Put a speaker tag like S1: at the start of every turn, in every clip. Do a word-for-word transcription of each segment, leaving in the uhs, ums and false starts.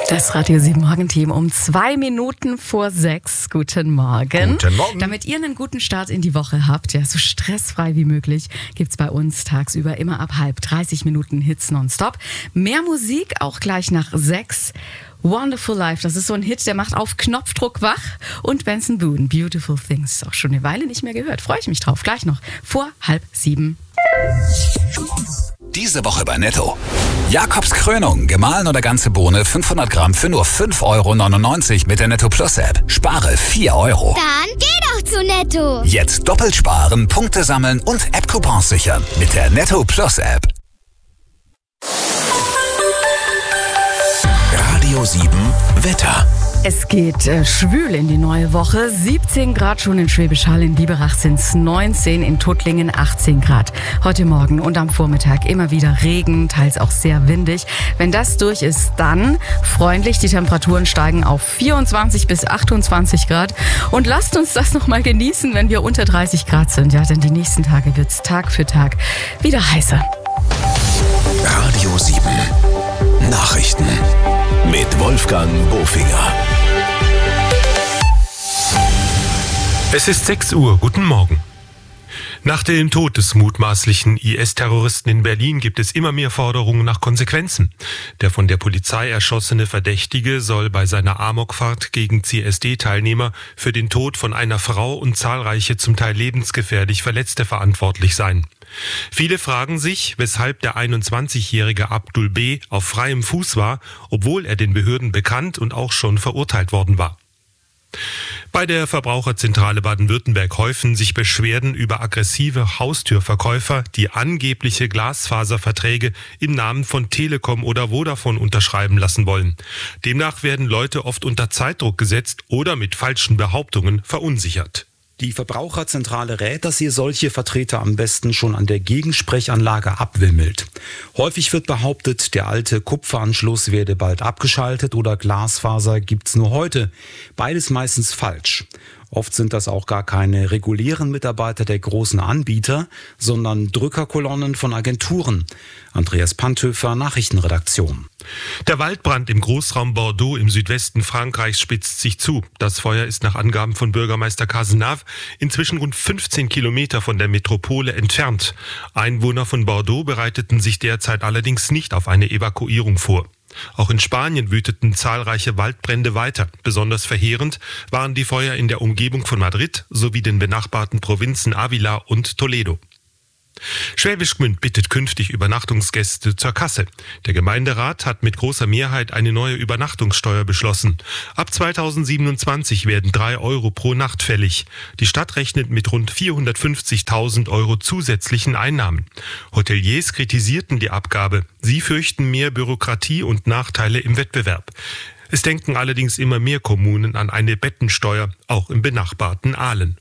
S1: Das Radio sieben Morgenteam um zwei Minuten vor sechs. Guten Morgen.
S2: Guten Morgen.
S1: Damit ihr einen guten Start in die Woche habt, ja, so stressfrei wie möglich, gibt's bei uns tagsüber immer ab halb dreißig Minuten Hits nonstop. Mehr Musik auch gleich nach sechs. Wonderful Life, das ist so ein Hit, der macht auf Knopfdruck wach. Und Benson Boone, Beautiful Things, auch schon eine Weile nicht mehr gehört. Freue ich mich drauf. Gleich noch vor halb sieben.
S3: Diese Woche bei Netto. Jakobs Krönung, gemahlen oder ganze Bohne, fünfhundert Gramm für nur fünf Euro neunundneunzig mit der Netto Plus App. Spare vier Euro.
S4: Dann geh doch zu Netto.
S3: Jetzt doppelt sparen, Punkte sammeln und App-Coupons sichern mit der Netto Plus App.
S5: Radio sieben Wetter.
S1: Es geht äh, schwül in die neue Woche. siebzehn Grad schon in Schwäbisch Hall, in Biberach sind es neunzehn, in Tuttlingen achtzehn Grad. Heute Morgen und am Vormittag immer wieder Regen, teils auch sehr windig. Wenn das durch ist, dann freundlich. Die Temperaturen steigen auf vierundzwanzig bis achtundzwanzig Grad. Und lasst uns das noch mal genießen, wenn wir unter dreißig Grad sind. Ja, denn die nächsten Tage wird es Tag für Tag wieder heißer.
S5: Radio sieben Nachrichten mit Wolfgang Bofinger.
S6: Es ist sechs Uhr. Guten Morgen. Nach dem Tod des mutmaßlichen I S-Terroristen in Berlin gibt es immer mehr Forderungen nach Konsequenzen. Der von der Polizei erschossene Verdächtige soll bei seiner Amokfahrt gegen C S D-Teilnehmer für den Tod von einer Frau und zahlreiche zum Teil lebensgefährlich Verletzte verantwortlich sein. Viele fragen sich, weshalb der einundzwanzigjährige Abdul B. auf freiem Fuß war, obwohl er den Behörden bekannt und auch schon verurteilt worden war. Bei der Verbraucherzentrale Baden-Württemberg häufen sich Beschwerden über aggressive Haustürverkäufer, die angebliche Glasfaserverträge im Namen von Telekom oder Vodafone unterschreiben lassen wollen. Demnach werden Leute oft unter Zeitdruck gesetzt oder mit falschen Behauptungen verunsichert.
S7: Die Verbraucherzentrale rät, dass ihr solche Vertreter am besten schon an der Gegensprechanlage abwimmelt. Häufig wird behauptet, der alte Kupferanschluss werde bald abgeschaltet oder Glasfaser gibt's nur heute. Beides meistens falsch. Oft sind das auch gar keine regulären Mitarbeiter der großen Anbieter, sondern Drückerkolonnen von Agenturen. Andreas Panthöfer, Nachrichtenredaktion.
S6: Der Waldbrand im Großraum Bordeaux im Südwesten Frankreichs spitzt sich zu. Das Feuer ist nach Angaben von Bürgermeister Cazenave inzwischen rund fünfzehn Kilometer von der Metropole entfernt. Einwohner von Bordeaux bereiteten sich derzeit allerdings nicht auf eine Evakuierung vor. Auch in Spanien wüteten zahlreiche Waldbrände weiter. Besonders verheerend waren die Feuer in der Umgebung von Madrid sowie den benachbarten Provinzen Ávila und Toledo. Schwäbisch Gmünd bittet künftig Übernachtungsgäste zur Kasse. Der Gemeinderat hat mit großer Mehrheit eine neue Übernachtungssteuer beschlossen. Ab zweitausendsiebenundzwanzig werden drei Euro pro Nacht fällig. Die Stadt rechnet mit rund vierhundertfünfzigtausend Euro zusätzlichen Einnahmen. Hoteliers kritisierten die Abgabe. Sie fürchten mehr Bürokratie und Nachteile im Wettbewerb. Es denken allerdings immer mehr Kommunen an eine Bettensteuer, auch im benachbarten Aalen.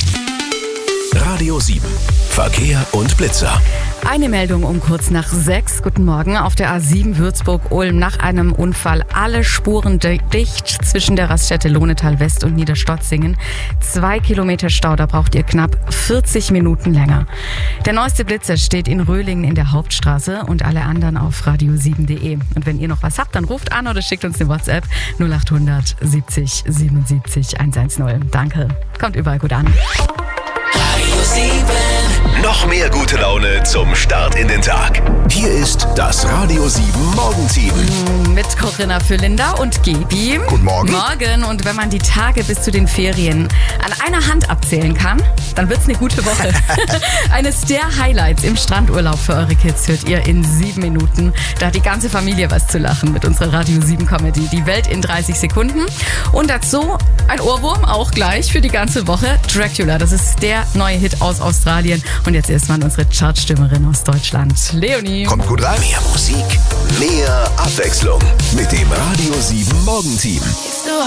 S5: Radio sieben Verkehr und Blitzer.
S1: Eine Meldung um kurz nach sechs. Guten Morgen. Auf der A sieben Würzburg-Ulm nach einem Unfall alle Spuren dicht zwischen der Raststätte Lohnetal West und Niederstotzingen. Zwei Kilometer Stau, da braucht ihr knapp vierzig Minuten länger. Der neueste Blitzer steht in Röhlingen in der Hauptstraße und alle anderen auf radio sieben punkt de. Und wenn ihr noch was habt, dann ruft an oder schickt uns eine WhatsApp null acht hundert siebzig siebenundsiebzig hundertzehn. Danke. Kommt überall gut an.
S5: Radio sieben. Noch mehr gute Laune zum Start in den Tag. Hier ist das Radio sieben Morgenteam.
S1: Mit Corinna für Linda und Gebi.
S2: Guten Morgen.
S1: Morgen. Und wenn man die Tage bis zu den Ferien an einer Hand abzählen kann, dann wird's eine gute Woche. Eines der Highlights im Strandurlaub für eure Kids hört ihr in sieben Minuten. Da hat die ganze Familie was zu lachen mit unserer Radio sieben Comedy. Die Welt in dreißig Sekunden. Und dazu ein Ohrwurm, auch gleich für die ganze Woche. Dracula, das ist der neue Hit aus Australien. Und jetzt erstmal unsere Chartstimmerin aus Deutschland, Leonie.
S5: Kommt gut rein. Mehr Musik, mehr Abwechslung mit dem Radio sieben Morgenteam.